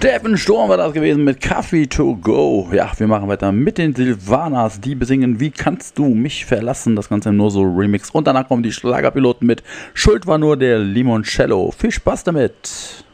Steffen Sturm war das gewesen mit Coffee to go. Ja, wir machen weiter mit den Silvanas, die besingen Wie kannst du mich verlassen? Das Ganze nur so Remix. Und danach kommen die Schlagerpiloten mit Schuld war nur der Limoncello. Viel Spaß damit.